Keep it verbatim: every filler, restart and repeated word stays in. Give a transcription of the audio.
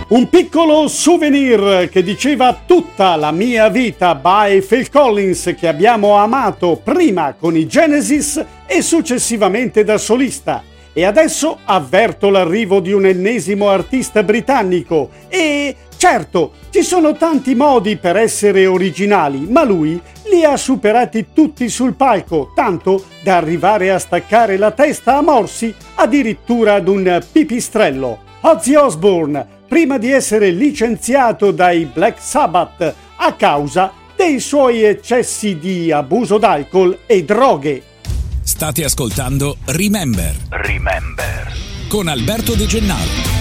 Un piccolo souvenir che diceva tutta la mia vita by Phil Collins, che abbiamo amato prima con i Genesis e successivamente da solista. E adesso avverto l'arrivo di un ennesimo artista britannico e certo, ci sono tanti modi per essere originali, ma lui li ha superati tutti sul palco, tanto da arrivare a staccare la testa a morsi addirittura ad un pipistrello. Ozzy Osbourne, prima di essere licenziato dai Black Sabbath a causa dei suoi eccessi di abuso d'alcol e droghe. State ascoltando Remember. Remember. Con Alberto De Gennaro.